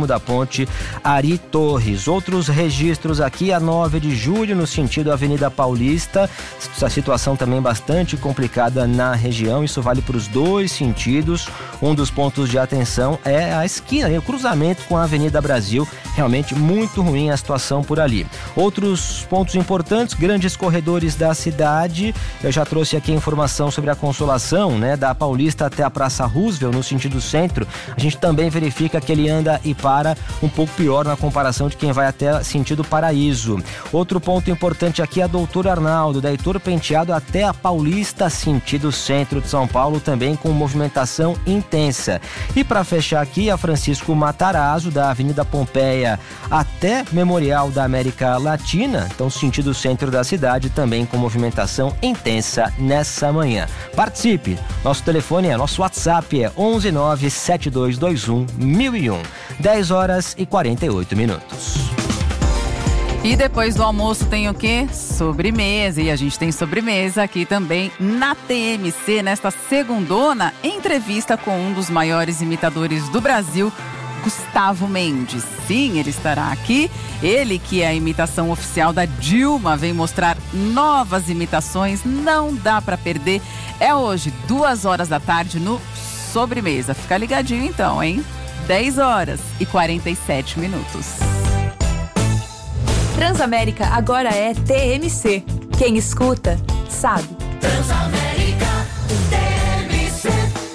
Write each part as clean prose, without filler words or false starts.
próximo da ponte Ari Torres. Outros registros aqui, a 9 de julho, no sentido Avenida Paulista, a situação também bastante complicada na região, isso vale para os dois sentidos. Um dos pontos de atenção é a esquina, o cruzamento com a Avenida Brasil, realmente muito ruim a situação por ali. Outros pontos importantes, grandes corredores da cidade, eu já trouxe aqui a informação sobre a Consolação, né, da Paulista até a Praça Roosevelt, no sentido centro. A gente também verifica que ele anda e para um pouco pior na comparação de quem vai até sentido Paraíso. Outro ponto importante aqui é a Doutor Arnaldo, da Heitor Penteado até a Paulista, sentido centro de São Paulo, também com movimentação intensa. E para fechar aqui, a Francisco Matarazzo, da Avenida Pompeia até Memorial da América Latina, então sentido centro da cidade, também com movimentação intensa nessa manhã. Participe! Nosso telefone nosso WhatsApp é 11972211001. 10 horas e 48 minutos. E depois do almoço tem o quê? Sobremesa. E a gente tem sobremesa aqui também na TMC, nesta segundona, entrevista com um dos maiores imitadores do Brasil, Gustavo Mendes. Sim, ele estará aqui. Ele que é a imitação oficial da Dilma, vem mostrar novas imitações, não dá pra perder. É hoje, 2 horas da tarde no Sobremesa. Fica ligadinho então, hein? 10 horas e 47 minutos. Transamérica agora é TMC. Quem escuta, sabe. Transamérica TMC.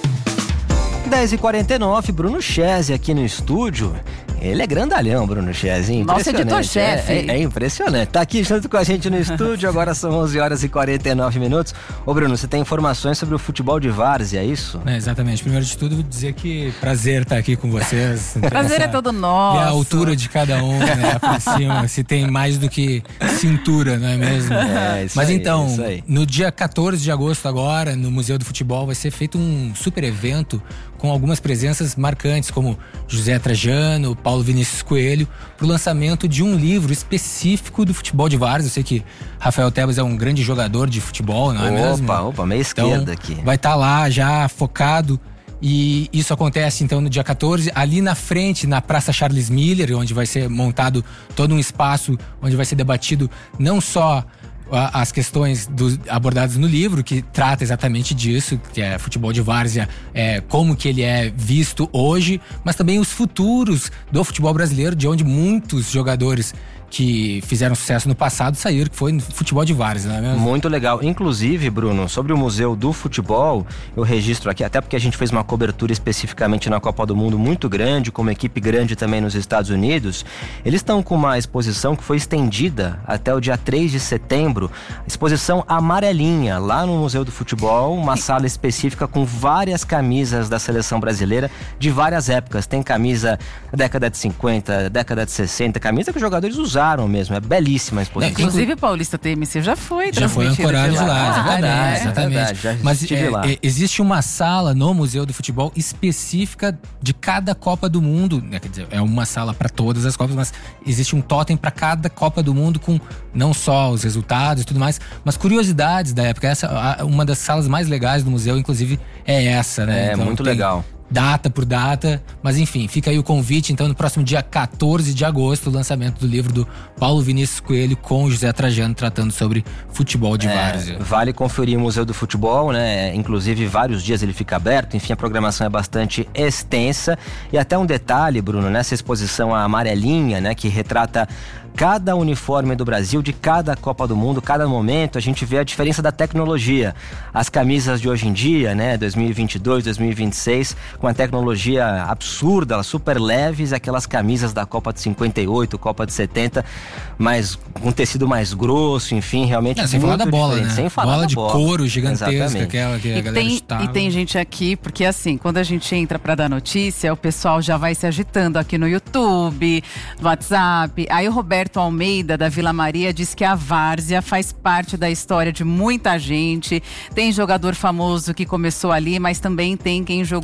10h49, Bruno Chese aqui no estúdio. Ele é grandalhão, Bruno Chese. Nosso editor-chefe. É impressionante. Tá aqui junto com a gente no estúdio, agora são 11 horas e 49 minutos. Ô Bruno, você tem informações sobre o futebol de várzea, é isso? Exatamente. Primeiro de tudo, vou dizer que prazer estar aqui com vocês. Prazer é todo nosso. E a altura de cada um, né, pra cima, se tem mais do que cintura, não é mesmo? Mas então, no dia 14 de agosto agora, no Museu do Futebol, vai ser feito um super evento com algumas presenças marcantes, como José Trajano, Paulo Vinícius Coelho, para o lançamento de um livro específico do futebol de várzea. Eu sei que Rafael Tebas é um grande jogador de futebol, não é mesmo? Opa, meia esquerda aqui. Vai estar lá já focado, e isso acontece então no dia 14, ali na frente, na Praça Charles Miller, onde vai ser montado todo um espaço onde vai ser debatido não só as questões abordadas no livro, que trata exatamente disso, que é futebol de várzea, como que ele é visto hoje, mas também os futuros do futebol brasileiro, de onde muitos jogadores que fizeram sucesso no passado saíram, que foi no futebol de várzea, não é mesmo? Muito legal. Inclusive, Bruno, sobre o Museu do Futebol, eu registro aqui, até porque a gente fez uma cobertura especificamente na Copa do Mundo muito grande, com uma equipe grande também nos Estados Unidos. Eles estão com uma exposição que foi estendida até o dia 3 de setembro, exposição amarelinha, lá no Museu do Futebol, uma sala específica com várias camisas da seleção brasileira de várias épocas. Tem camisa da década de 50, década de 60, camisa que os jogadores usaram mesmo, é belíssima a exposição. Inclusive, Paulista TMC já foi ancorado de lá, é verdade, exatamente. Já mas lá. Existe uma sala no Museu do Futebol específica de cada Copa do Mundo, né? Quer dizer, é uma sala para todas as Copas, mas existe um totem para cada Copa do Mundo, com não só os resultados e tudo mais, mas curiosidades da época. Essa, uma das salas mais legais do museu, inclusive, é essa, né? Então, muito legal. Data por data, mas enfim, fica aí o convite. Então, no próximo dia 14 de agosto, o lançamento do livro do Paulo Vinícius Coelho com José Trajano, tratando sobre futebol de várzea. Vale conferir o Museu do Futebol, né? Inclusive, vários dias ele fica aberto. Enfim, a programação é bastante extensa. E até um detalhe, Bruno, nessa exposição amarelinha, né, que retrata cada uniforme do Brasil, de cada Copa do Mundo, cada momento, a gente vê a diferença da tecnologia. As camisas de hoje em dia, né, 2022, 2026, com a tecnologia absurda, elas super leves, aquelas camisas da Copa de 58, Copa de 70, mas com tecido mais grosso, enfim, realmente sem falar da bola, né? Sem falar bola da de couro gigantesca, aquela que a galera chutava. E tem gente aqui, porque assim, quando a gente entra pra dar notícia, o pessoal já vai se agitando aqui no YouTube, no WhatsApp. Aí o Roberto Almeida, da Vila Maria, diz que a várzea faz parte da história de muita gente. Tem jogador famoso que começou ali, mas também tem quem jogou só por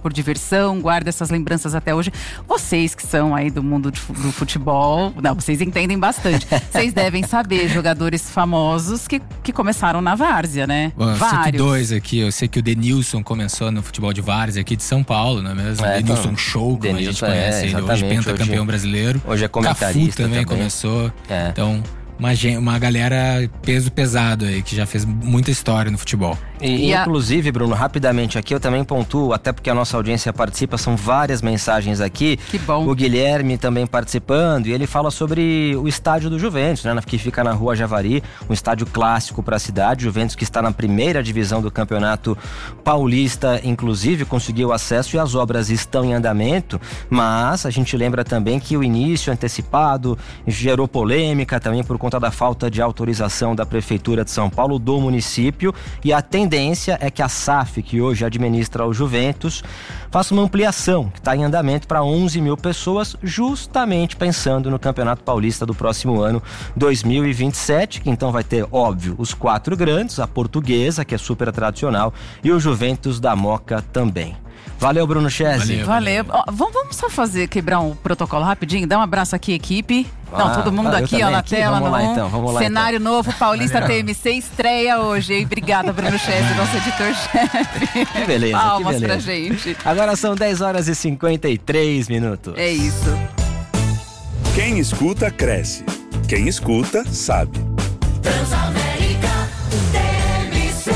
por diversão, guarda essas lembranças até hoje. Vocês que são aí do mundo do futebol, não, vocês entendem bastante. Vocês devem saber jogadores famosos que começaram na várzea, né? Cito dois aqui, eu sei que o Denilson começou no futebol de várzea aqui de São Paulo, não é mesmo? Denilson Show, como a gente conhece ele, hoje pentacampeão brasileiro. Hoje é comentarista. Cafu também começou, então uma galera peso pesado aí, que já fez muita história no futebol. Inclusive, Bruno, rapidamente aqui, eu também pontuo, até porque a nossa audiência participa, são várias mensagens aqui. Que bom. O Guilherme também participando, e ele fala sobre o estádio do Juventus, né, que fica na Rua Javari, um estádio clássico para a cidade. Juventus que está na primeira divisão do Campeonato Paulista, inclusive, conseguiu acesso e as obras estão em andamento, mas a gente lembra também que o início antecipado gerou polêmica também por conta da falta de autorização da Prefeitura de São Paulo, do município, e a tendência é que a SAF, que hoje administra o Juventus, faça uma ampliação que está em andamento para 11 mil pessoas, justamente pensando no Campeonato Paulista do próximo ano, 2027, que então vai ter, óbvio, os 4 grandes, a Portuguesa, que é super tradicional, e o Juventus da Moca também. Valeu, Bruno Chessi. Valeu. Vamos só quebrar um protocolo rapidinho, dar um abraço aqui, equipe. Não, todo mundo aqui, ó, na tela. Vamos lá, cenário novo, Paulista TMC estreia hoje, hein? Obrigada, Bruno Chessi, nosso editor-chefe. Que beleza, palmas que beleza. pra gente. Agora são 10 horas e 53 minutos. É isso. Quem escuta, cresce. Quem escuta, sabe. Transamérica TMC.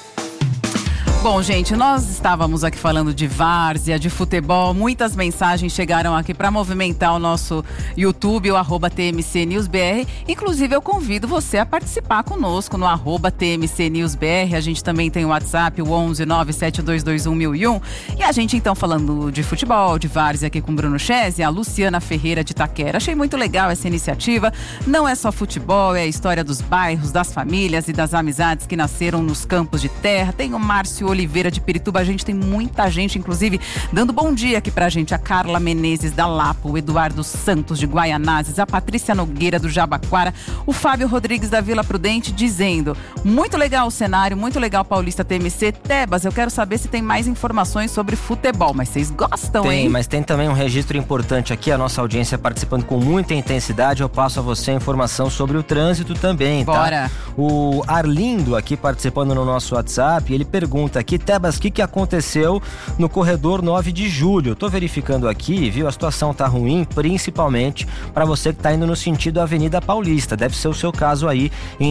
Bom, gente, nós estávamos aqui falando de várzea, de futebol. Muitas mensagens chegaram aqui para movimentar o nosso YouTube, o @TMCNewsBR. Inclusive, eu convido você a participar conosco no @TMCNewsBR. A gente também tem o WhatsApp, o 11 97221 1001. E a gente, então, falando de futebol, de várzea aqui com o Bruno Chessi, a Luciana Ferreira de Itaquera. Achei muito legal essa iniciativa. Não é só futebol, é a história dos bairros, das famílias e das amizades que nasceram nos campos de terra. Tem o Márcio Oliveira de Pirituba, a gente tem muita gente, inclusive, dando bom dia aqui pra gente. A Carla Menezes da Lapa, o Eduardo Santos de Guaianazes, a Patrícia Nogueira do Jabaquara, o Fábio Rodrigues da Vila Prudente dizendo: muito legal o cenário, muito legal Paulista TMC. Tebas, eu quero saber se tem mais informações sobre futebol, mas vocês gostam, hein? Tem, mas tem também um registro importante aqui, a nossa audiência participando com muita intensidade. Eu passo a você a informação sobre o trânsito também, tá? Bora! O Arlindo aqui participando no nosso WhatsApp, ele pergunta aqui: Tebas, o que aconteceu no corredor 9 de julho? Eu tô verificando aqui, viu? A situação tá ruim, principalmente para você que tá indo no sentido Avenida Paulista. Deve ser o seu caso aí,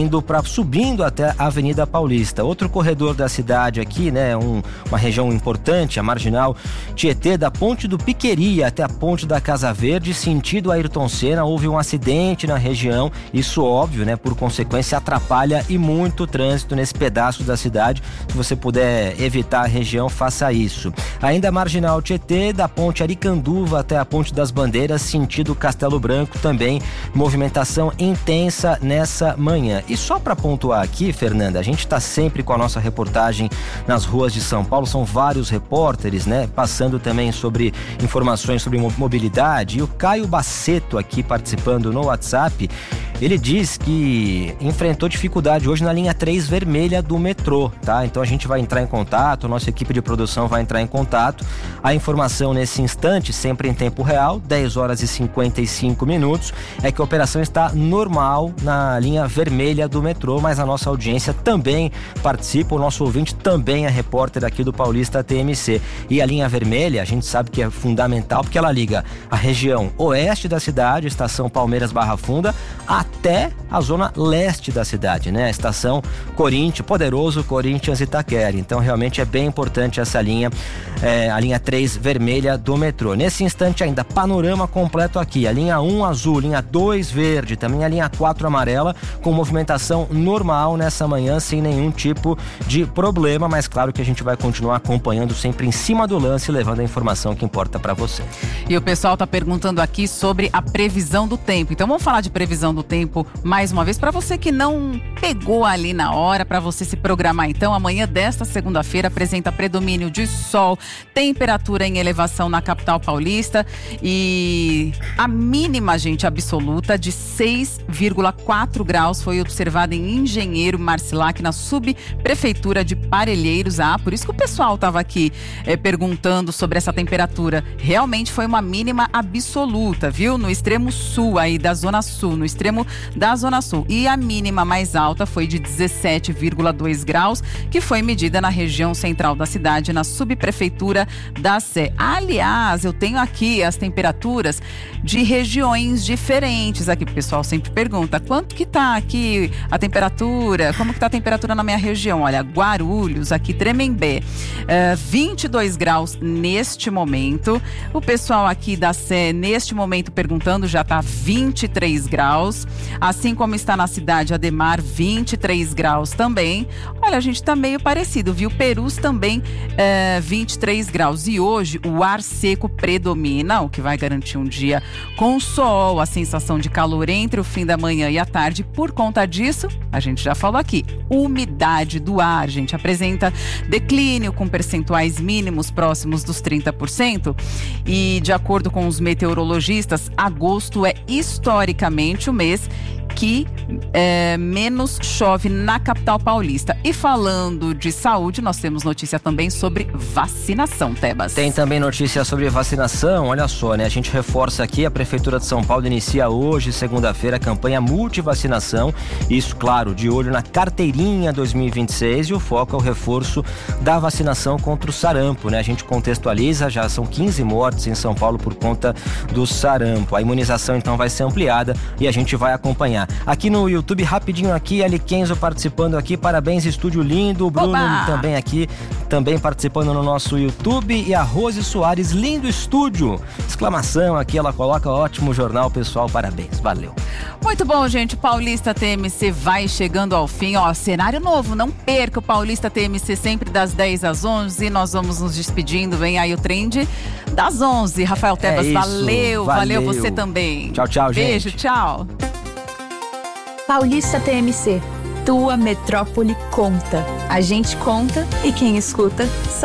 subindo até a Avenida Paulista. Outro corredor da cidade aqui, né? Uma região importante, a Marginal Tietê, da Ponte do Piqueria até a Ponte da Casa Verde, sentido Ayrton Senna. Houve um acidente na região, isso óbvio, né? Por consequência, atrapalha e muito o trânsito nesse pedaço da cidade. Se você puder evitar a região, faça isso. Ainda a Marginal Tietê, da Ponte Aricanduva até a Ponte das Bandeiras, sentido Castelo Branco, também movimentação intensa nessa manhã. E só para pontuar aqui, Fernanda, a gente está sempre com a nossa reportagem nas ruas de São Paulo, são vários repórteres, né, passando também sobre informações sobre mobilidade. E o Caio Baceto aqui participando no WhatsApp, ele diz que enfrentou dificuldade hoje na linha 3 vermelha do metrô, tá? Então a gente vai entrar em contato, nossa equipe de produção vai entrar em contato. A informação nesse instante, sempre em tempo real, 10 horas e 55 minutos, é que a operação está normal na linha vermelha do metrô, mas a nossa audiência também participa, o nosso ouvinte também é repórter aqui do Paulista TMC. E a linha vermelha, a gente sabe que é fundamental porque ela liga a região oeste da cidade, estação Palmeiras Barra Funda, até a zona leste da cidade, né? A estação Poderoso Corinthians Itaquera. Então realmente é bem importante essa linha, a linha 3 vermelha do metrô. Nesse instante ainda, panorama completo aqui, a linha 1 azul, linha 2 verde, também a linha 4 amarela, com movimentação normal nessa manhã, sem nenhum tipo de problema, mas claro que a gente vai continuar acompanhando sempre em cima do lance, levando a informação que importa para você. E o pessoal tá perguntando aqui sobre a previsão do tempo, então vamos falar de previsão do tempo mais uma vez, para você que não pegou ali na hora para você se programar. Então, amanhã desta segunda-feira apresenta predomínio de sol, temperatura em elevação na capital paulista e a mínima, gente, absoluta de 6,4 graus foi observada em Engenheiro Marcilac, na subprefeitura de Parelheiros. Por isso que o pessoal estava aqui perguntando sobre essa temperatura. Realmente foi uma mínima absoluta, viu? No extremo sul aí da Zona Sul, no extremo da Zona Sul. E a mínima mais alta foi de 17,2 graus, que foi medida na região central da cidade, na subprefeitura da Sé. Aliás, eu tenho aqui as temperaturas de regiões diferentes aqui. O pessoal sempre pergunta, quanto que tá aqui a temperatura? Como que tá a temperatura na minha região? Olha, Guarulhos, aqui Tremembé, 22 graus neste momento. O pessoal aqui da Sé, neste momento perguntando, já tá 23 graus. Assim como está na cidade Ademar, 23 graus também. Olha, a gente tá meio parecido, viu? Perus também 23 graus. E hoje o ar seco predomina, o que vai garantir um dia com sol, a sensação de calor entre o fim da manhã e a tarde. Por conta disso, a gente já falou aqui, umidade do ar, gente, apresenta declínio com percentuais mínimos próximos dos 30%. E de acordo com os meteorologistas, agosto é historicamente o mês que menos chove na capital paulista. E falando de saúde, nós temos notícia também sobre vacinação, Tebas. Tem também notícia sobre vacinação, olha só, né? A gente reforça aqui, a Prefeitura de São Paulo inicia hoje, segunda-feira, a campanha multivacinação. Isso, claro, de olho na carteirinha 2026 e o foco é o reforço da vacinação contra o sarampo, né? A gente contextualiza, já são 15 mortes em São Paulo por conta do sarampo. A imunização, então, vai ser ampliada e a gente vai acompanhar. Aqui no YouTube, rapidinho aqui, Ali Kenzo participando aqui, parabéns, estúdio lindo, o Bruno também aqui, também participando no nosso YouTube, e a Rose Soares, lindo estúdio, exclamação aqui, ela coloca, ótimo jornal, pessoal, parabéns, valeu. Muito bom, gente, Paulista TMC vai chegando ao fim, cenário novo, não perca o Paulista TMC sempre das 10 às 11, nós vamos nos despedindo, vem aí o trend das 11, Rafael Tebas, valeu você também. Tchau, tchau, gente. Beijo, tchau. Paulista TMC, tua metrópole conta. A gente conta e quem escuta sabe.